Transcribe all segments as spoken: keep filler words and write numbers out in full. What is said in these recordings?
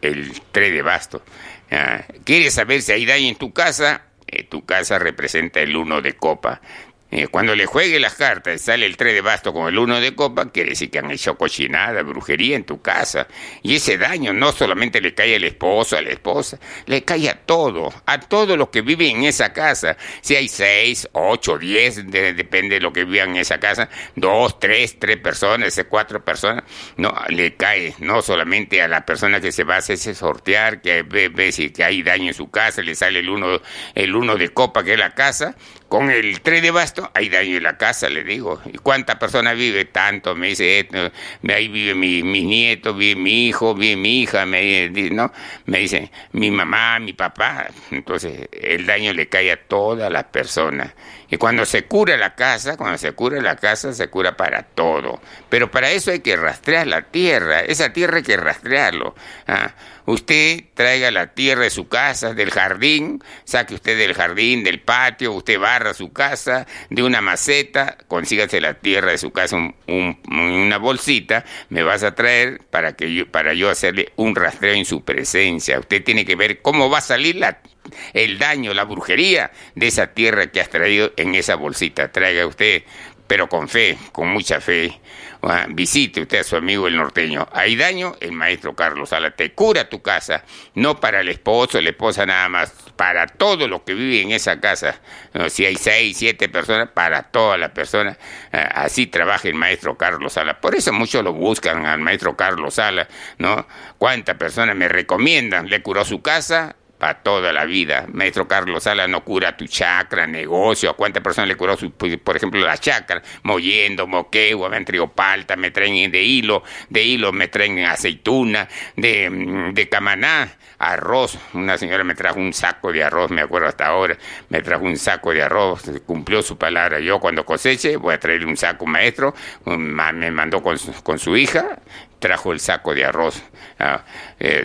el tres de bastos. Ah, ¿quieres saber si hay daño en tu casa? Eh, tu casa representa el uno de copa. Eh, cuando le juegue las cartas y sale el tres de bastos con el uno de copa, quiere decir que han hecho cochinada, brujería en tu casa. Y ese daño no solamente le cae al esposo, a la esposa, le cae a todo, a todo lo que vive en esa casa. Si hay seis, ocho, diez, de, depende de lo que vivan en esa casa, dos, tres, tres personas, cuatro personas, no, le cae no solamente a la persona que se va a hacerse sortear, que ve, ve si que hay daño en su casa, le sale el uno, el uno de copa que es la casa. Con el tres de bastos hay daño en la casa, le digo. ¿Y cuántas personas vive? Tanto, me dice, eh, ahí vive mi, mi nieto, vive mi hijo, vive mi hija, me, ¿no? Me dice, mi mamá, mi papá. Entonces, el daño le cae a todas las personas. Y cuando se cura la casa, cuando se cura la casa, se cura para todo. Pero para eso hay que rastrear la tierra. Esa tierra hay que rastrearlo. ¿Ah? Usted traiga la tierra de su casa, del jardín, saque usted del jardín, del patio, usted barra su casa, de una maceta, consígase la tierra de su casa, un, un, una bolsita, me vas a traer para, que yo, para yo hacerle un rastreo en su presencia. Usted tiene que ver cómo va a salir la el daño, la brujería de esa tierra que has traído en esa bolsita. Traiga usted, pero con fe, con mucha fe. Uh, visite usted a su amigo el norteño. Hay daño, el maestro Carlos Sala te cura tu casa, no para el esposo, la esposa nada más, para todo lo que vive en esa casa. Uh, si hay seis, siete personas, para todas las personas. Uh, así trabaja el maestro Carlos Sala. Por eso muchos lo buscan al maestro Carlos Sala, ¿no? ¿Cuántas personas me recomiendan? Le curó su casa para toda la vida. Maestro Carlos Sala no cura tu chakra, negocio. ¿A cuántas personas le curó, su, por ejemplo, la chakra? Mollendo, moquegua, me han traído palta, me traen de hilo, de hilo me traen aceituna, de, de camaná, arroz. Una señora me trajo un saco de arroz, me acuerdo hasta ahora, me trajo un saco de arroz, cumplió su palabra. Yo cuando coseche voy a traerle un saco, maestro, me mandó con, con su hija, trajo el saco de arroz, uh, eh,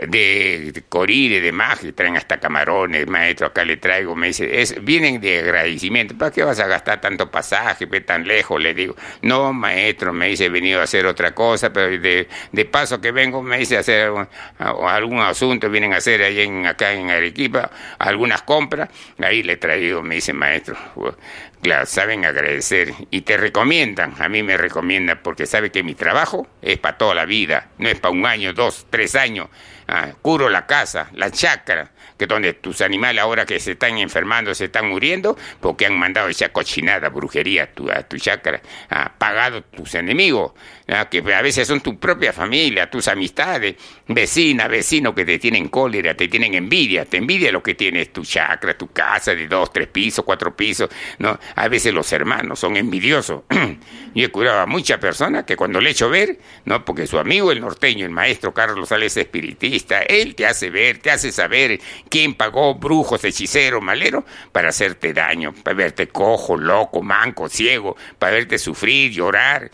de, de corire, de magia, traen hasta camarones, maestro, acá le traigo, me dice, es, vienen de agradecimiento, ¿para qué vas a gastar tanto pasaje, ve tan lejos? Le digo, no, maestro, me dice, he venido a hacer otra cosa, pero de, de paso que vengo, me dice, a hacer algún, algún asunto, vienen a hacer ahí en, acá en Arequipa, algunas compras, ahí le he traído, me dice, maestro. Claro, saben agradecer y te recomiendan, a mí me recomiendan porque sabe que mi trabajo es para toda la vida, no es para un año, dos, tres años. Ah, curo la casa, la chacra, que donde tus animales ahora que se están enfermando, se están muriendo, porque han mandado esa cochinada, brujería a tu, a tu chacra, ah, pagado tus enemigos, ah, que a veces son tu propia familia, tus amistades, vecina, vecino que te tienen cólera, te tienen envidia, te envidia lo que tienes tu chacra, tu casa de dos, tres pisos, cuatro pisos, ¿no? A veces los hermanos son envidiosos. Yo he curado a muchas personas que cuando le echo ver, ¿no? Porque su amigo el norteño, el maestro Carlos Sala es espiritista, él te hace ver, te hace saber quién pagó brujos, hechiceros, maleros para hacerte daño, para verte cojo, loco, manco, ciego, para verte sufrir, llorar,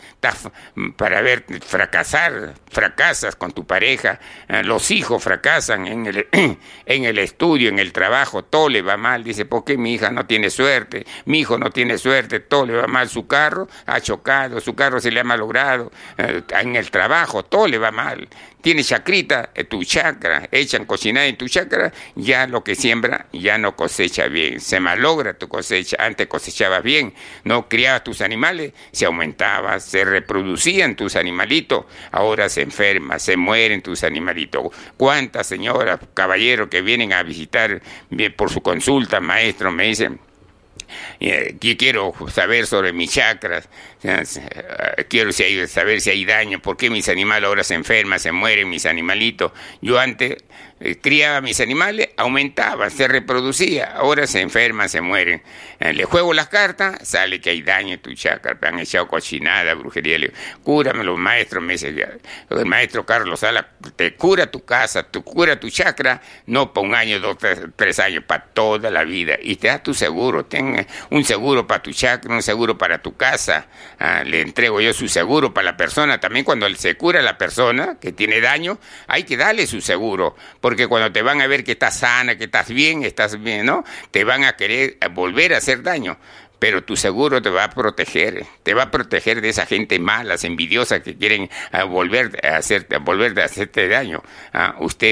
para verte fracasar, fracasas con tu pareja, los hijos fracasan en el, en el estudio, en el trabajo, todo le va mal, dice, ¿por qué mi hija no tiene suerte? Mi hijo no tiene suerte, todo le va mal, su carro ha chocado, su carro se le ha malogrado, en el trabajo, todo le va mal. Tiene chacrita, tu chakra, echan cocinada en tu chakra, ya lo que siembra ya no cosecha bien, se malogra tu cosecha. Antes cosechabas bien, no criabas tus animales, se aumentaba, se reproducían tus animalitos, ahora se enferman, se mueren tus animalitos. ¿Cuántas señoras, caballeros que vienen a visitar por su consulta, maestro, me dicen, yo quiero saber sobre mis chakras, quiero saber si hay daño, por qué mis animales ahora se enferman, se mueren mis animalitos? Yo antes eh, criaba mis animales, aumentaba, se reproducía, ahora se enferman, se mueren. Eh, le juego las cartas, sale que hay daño en tu chakra, me han echado cochinada, brujería. Le digo, cúrame los maestros, me dice el maestro Carlos Sala, te cura tu casa, te cura tu chakra, no para un año, dos, tres, tres años, para toda la vida, y te da tu seguro, ten un seguro para tu chakra, un seguro para tu casa. Ah, le entrego yo su seguro para la persona. También cuando se cura la persona que tiene daño, hay que darle su seguro, porque cuando te van a ver que estás sana, que estás bien, estás bien, ¿no? Te van a querer volver a hacer daño. Pero tu seguro te va a proteger, te va a proteger de esa gente mala, envidiosa que quieren uh, volver a hacer, volver a hacerte daño. Uh, usted